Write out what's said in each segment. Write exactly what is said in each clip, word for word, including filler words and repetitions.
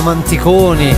romanticoni,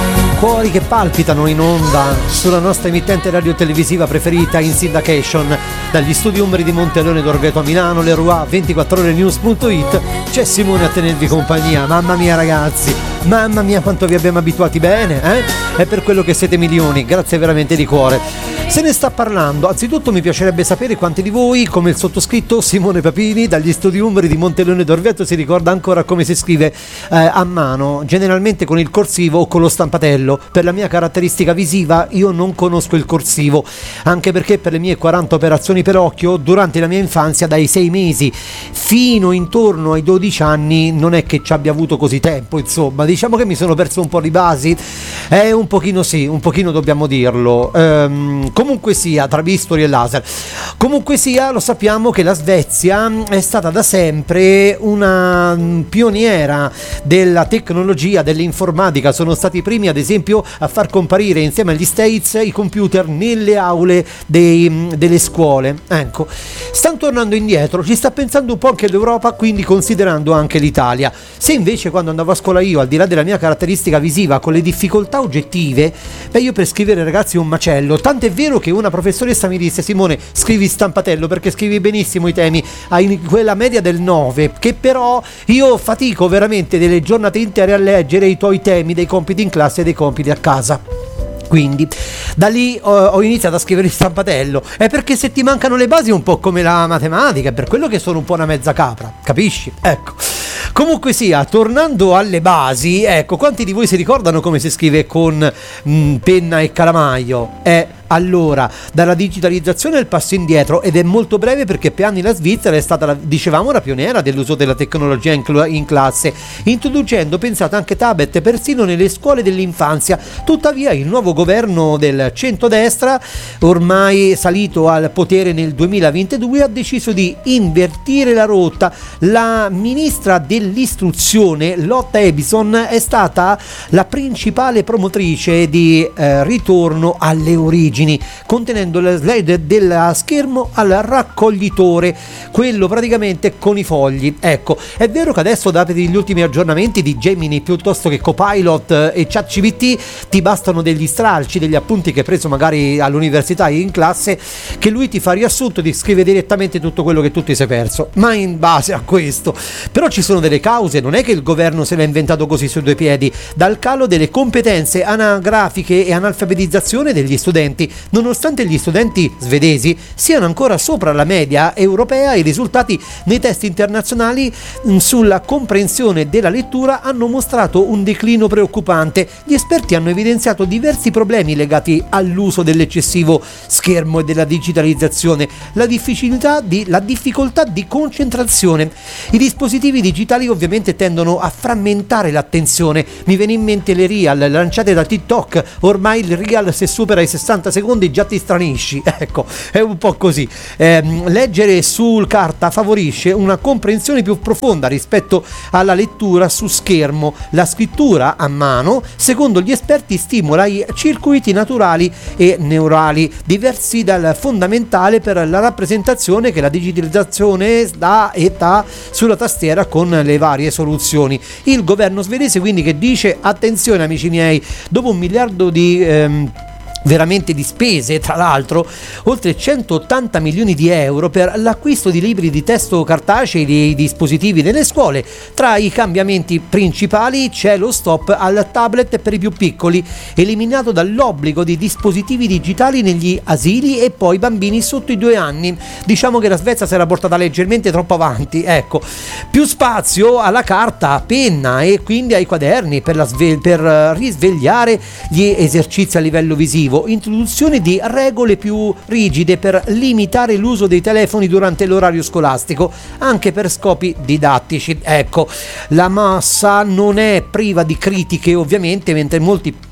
cuori che palpitano in onda sulla nostra emittente radiotelevisiva preferita in syndication dagli studi Umbri di Monteleone d'Orveto a Milano, Leroy, ventiquattro ore news punto it. C'è Simone a tenervi compagnia. Mamma mia ragazzi, mamma mia quanto vi abbiamo abituati bene, eh? È per quello che siete milioni, grazie veramente di cuore. Se ne sta parlando. Anzitutto mi piacerebbe sapere quanti di voi, come il sottoscritto Simone Papini, dagli studi Umbri di Monteleone d'Orveto, si ricorda ancora come si scrive eh, a mano, generalmente con il corsivo o con lo stampatello. Per la mia caratteristica visiva io non conosco il corsivo, anche perché per le mie quaranta operazioni per occhio durante la mia infanzia, dai sei mesi fino intorno ai dodici anni, non è che ci abbia avuto così tempo, insomma, diciamo che mi sono perso un po' di basi, eh, un pochino sì, un pochino dobbiamo dirlo. Ehm, comunque sia, tra bisturi e laser, comunque sia, lo sappiamo che la Svezia è stata da sempre una pioniera della tecnologia, dell'informatica. Sono stati i primi, ad esempio, a far comparire insieme agli States i computer nelle aule dei, delle scuole. Ecco, stanno tornando indietro, ci sta pensando un po' anche l'Europa, quindi considerando anche l'Italia. Se invece quando andavo a scuola io, al di là della mia caratteristica visiva, con le difficoltà oggettive, beh, io per scrivere ragazzi un macello, tant'è vero che una professoressa mi disse: Simone, scrivi stampatello perché scrivi benissimo i temi, hai quella media del nove, che però io fatico veramente delle giornate intere a leggere i tuoi temi dei compiti in classe e dei compiti a casa. Quindi da lì ho, ho iniziato a scrivere il stampatello. È perché se ti mancano le basi è un po' come la matematica, è per quello che sono un po' una mezza capra, capisci? Ecco, comunque sia, tornando alle basi, ecco, quanti di voi si ricordano come si scrive con mh, penna e calamaio? Eh Allora, dalla digitalizzazione il passo indietro, ed è molto breve perché per anni la Svizzera è stata, la, dicevamo, la pioniera dell'uso della tecnologia in, cl- in classe, introducendo, pensate, anche tablet persino nelle scuole dell'infanzia. Tuttavia il nuovo governo del centrodestra, ormai salito al potere nel duemilaventidue, ha deciso di invertire la rotta. La ministra dell'istruzione, Lotta Edison, è stata la principale promotrice di eh, ritorno alle origini, contenendo le slide del schermo al raccoglitore, quello praticamente con i fogli. Ecco, è vero che adesso, dati gli ultimi aggiornamenti di Gemini piuttosto che Copilot e ChatGPT, ti bastano degli stralci, degli appunti che hai preso magari all'università in classe, che lui ti fa riassunto, ti scrive direttamente tutto quello che tu ti sei perso. Ma in base a questo però ci sono delle cause, non è che il governo se l'ha inventato così su due piedi. Dal calo delle competenze anagrafiche e analfabetizzazione degli studenti, nonostante gli studenti svedesi siano ancora sopra la media europea, i risultati nei test internazionali sulla comprensione della lettura hanno mostrato un declino preoccupante. Gli esperti hanno evidenziato diversi problemi legati all'uso dell'eccessivo schermo e della digitalizzazione, la difficoltà di, la difficoltà di concentrazione. I dispositivi digitali ovviamente tendono a frammentare l'attenzione. Mi viene in mente le reel lanciate da TikTok. Ormai il reel, se supera i sessanta secondi, già ti stranisci. Ecco, è un po' così. Eh, leggere sul carta favorisce una comprensione più profonda rispetto alla lettura su schermo. La scrittura a mano, secondo gli esperti, stimola i circuiti naturali e neurali diversi dal fondamentale per la rappresentazione che la digitalizzazione dà e dà sulla tastiera con le varie soluzioni. Il governo svedese quindi che dice: attenzione amici miei, dopo un miliardo di ehm, veramente di spese, tra l'altro oltre centottanta milioni di euro per l'acquisto di libri di testo cartacei dei dispositivi nelle scuole. Tra i cambiamenti principali c'è lo stop al tablet per i più piccoli, eliminato dall'obbligo di dispositivi digitali negli asili e poi bambini sotto i due anni. Diciamo che la Svezia si era portata leggermente troppo avanti. Ecco, più spazio alla carta a penna e quindi ai quaderni per, la sve- per risvegliare gli esercizi a livello visivo. Introduzione di regole più rigide per limitare l'uso dei telefoni durante l'orario scolastico, anche per scopi didattici. Ecco, la massa non è priva di critiche ovviamente, mentre molti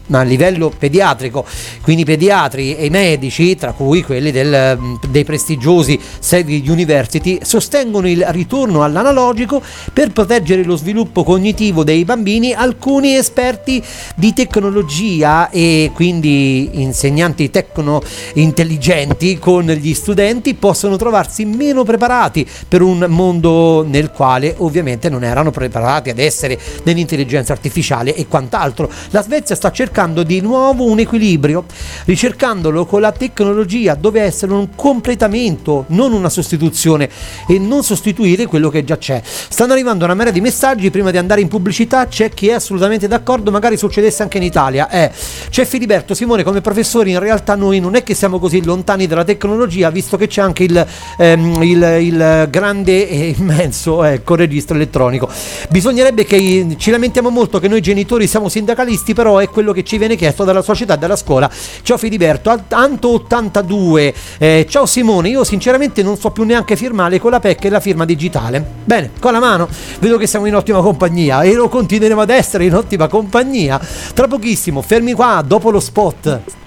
ma a livello pediatrico, quindi i pediatri e i medici, tra cui quelli del, dei prestigiosi Sedgwick University, sostengono il ritorno all'analogico per proteggere lo sviluppo cognitivo dei bambini. Alcuni esperti di tecnologia e quindi insegnanti tecno intelligenti con gli studenti possono trovarsi meno preparati per un mondo nel quale ovviamente non erano preparati ad essere nell'intelligenza artificiale e quant'altro. La Svezia sta cercando di nuovo un equilibrio, ricercandolo con la tecnologia, dove essere un completamento, non una sostituzione, e non sostituire quello che già c'è. Stanno arrivando una marea di messaggi prima di andare in pubblicità. C'è chi è assolutamente d'accordo, magari succedesse anche in Italia. Eh, c'è Filiberto: Simone, come professori in realtà noi non è che siamo così lontani dalla tecnologia, visto che c'è anche il, ehm, il, il grande e immenso ecco, registro elettronico. Bisognerebbe che ci lamentiamo molto che noi genitori siamo sindacalisti, però è quello che ci viene chiesto dalla società e dalla scuola. Ciao Filiberto. Anto ottantadue, eh, ciao Simone, io sinceramente non so più neanche firmare con la P E C e la firma digitale. Bene, con la mano. Vedo che siamo in ottima compagnia e lo continueremo ad essere in ottima compagnia. Tra pochissimo, fermi qua dopo lo spot.